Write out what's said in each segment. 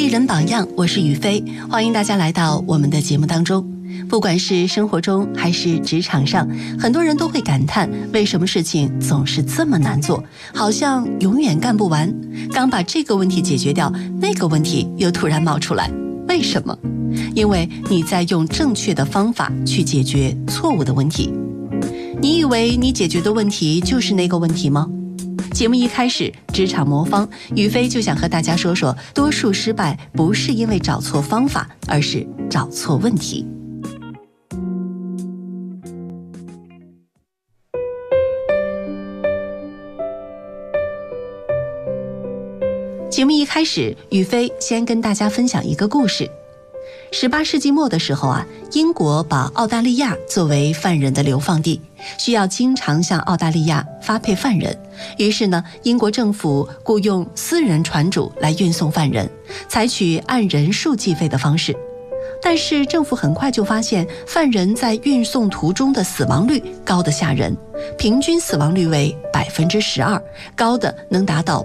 艺人榜样，我是雨飞，欢迎大家来到我们的节目当中。不管是生活中还是职场上，很多人都会感叹为什么事情总是这么难做，好像永远干不完。刚把这个问题解决掉，那个问题又突然冒出来，为什么？因为你在用正确的方法去解决错误的问题。你以为你解决的问题就是那个问题吗？节目一开始，职场魔方雨飞就想和大家说说，多数失败不是因为找错方法，而是找错问题。节目一开始，雨飞先跟大家分享一个故事。18世纪末的时候英国把澳大利亚作为犯人的流放地，需要经常向澳大利亚发配犯人。于是呢，英国政府雇用私人船主来运送犯人，采取按人数计费的方式。但是政府很快就发现，犯人在运送途中的死亡率高得吓人，平均死亡率为 12%， 高的能达到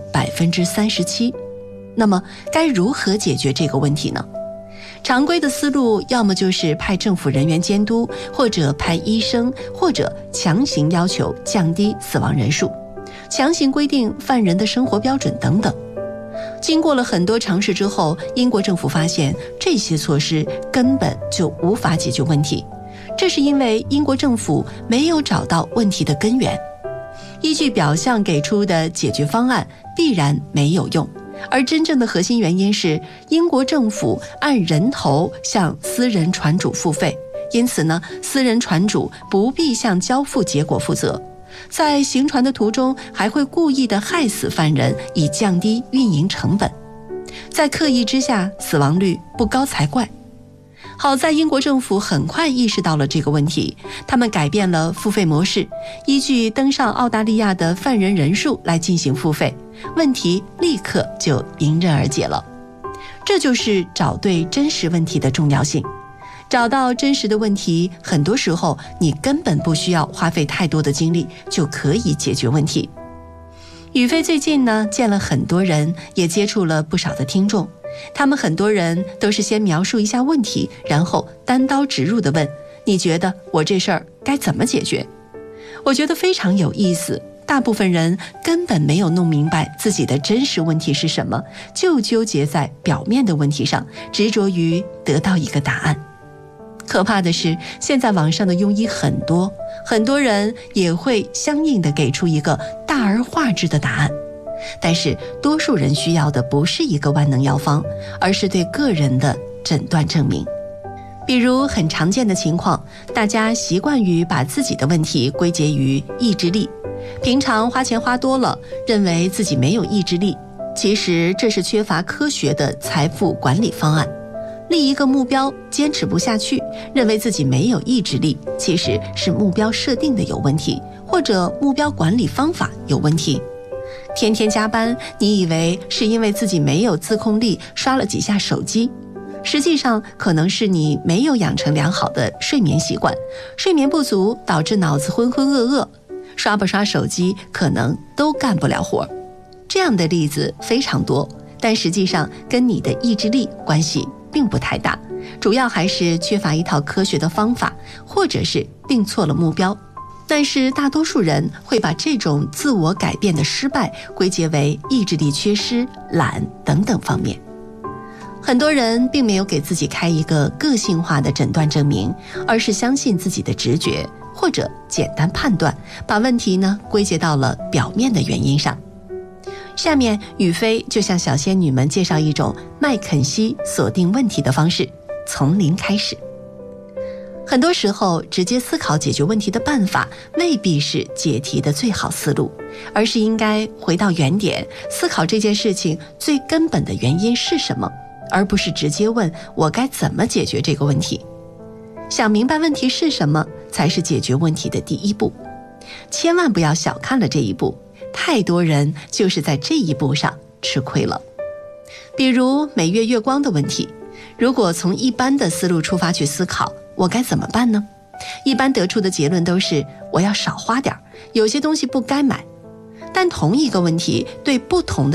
37%。那么该如何解决这个问题呢？常规的思路要么就是派政府人员监督，或者派医生，或者强行要求降低死亡人数，强行规定犯人的生活标准等等。经过了很多尝试之后，英国政府发现这些措施根本就无法解决问题，这是因为英国政府没有找到问题的根源。依据表象给出的解决方案必然没有用，而真正的核心原因是英国政府按人头向私人船主付费，因此呢，私人船主不必向交付结果负责，在行船的途中还会故意的害死犯人，以降低运营成本。在刻意之下，死亡率不高才怪。好在英国政府很快意识到了这个问题，他们改变了付费模式，依据登上澳大利亚的犯人人数来进行付费，问题立刻就迎刃而解了。这就是找对真实问题的重要性。找到真实的问题，很多时候你根本不需要花费太多的精力就可以解决问题。雨飞最近呢，见了很多人，也接触了不少的听众，他们很多人都是先描述一下问题，然后单刀直入地问，你觉得我这事儿该怎么解决？我觉得非常有意思，大部分人根本没有弄明白自己的真实问题是什么，就纠结在表面的问题上，执着于得到一个答案。可怕的是，现在网上的庸医很多，很多人也会相应的给出一个大而化之的答案。但是多数人需要的不是一个万能药方，而是对个人的诊断证明。比如很常见的情况，大家习惯于把自己的问题归结于意志力，平常花钱花多了，认为自己没有意志力，其实这是缺乏科学的财富管理方案。立一个目标坚持不下去，认为自己没有意志力，其实是目标设定的有问题，或者目标管理方法有问题。天天加班，你以为是因为自己没有自控力，刷了几下手机，实际上可能是你没有养成良好的睡眠习惯，睡眠不足导致脑子浑浑噩噩，刷不刷手机可能都干不了活。这样的例子非常多，但实际上跟你的意志力关系并不太大，主要还是缺乏一套科学的方法，或者是定错了目标。但是大多数人会把这种自我改变的失败归结为意志力缺失、懒等等方面。很多人并没有给自己开一个个性化的诊断证明，而是相信自己的直觉，或者简单判断，把问题呢归结到了表面的原因上。下面雨飞就向小仙女们介绍一种麦肯锡锁定问题的方式，从零开始。很多时候，直接思考解决问题的办法未必是解题的最好思路，而是应该回到原点，思考这件事情最根本的原因是什么，而不是直接问我该怎么解决这个问题。想明白问题是什么，才是解决问题的第一步。千万不要小看了这一步，太多人就是在这一步上吃亏了。比如每月月光的问题，如果从一般的思路出发去思考，我该怎么办呢？一般得出的结论都是我要少花点，有些东西不该买。但同一个问题对不同的